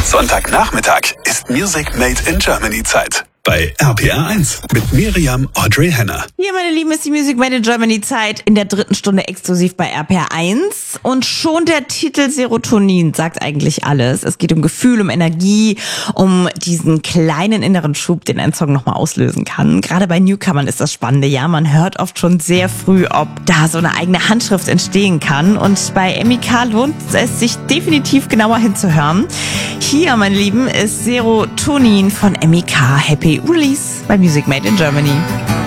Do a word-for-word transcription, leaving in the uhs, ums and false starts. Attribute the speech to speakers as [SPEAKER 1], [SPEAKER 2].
[SPEAKER 1] Sonntagnachmittag ist Music Made in Germany Zeit. Bei R P R eins mit Miriam Audrey Henner.
[SPEAKER 2] Hier, meine Lieben, ist die Music Made in Germany Zeit in der dritten Stunde exklusiv bei R P R eins. Und schon der Titel Serotonin sagt eigentlich alles. Es geht um Gefühl, um Energie, um diesen kleinen inneren Schub, den ein Song nochmal auslösen kann. Gerade bei Newcomern ist das Spannende, ja. Man hört oft schon sehr früh, ob da so eine eigene Handschrift entstehen kann. Und bei M I K lohnt es sich definitiv genauer hinzuhören. Hier, meine Lieben, ist Serotonin von M I K. Happy Release bei Music Made in Germany.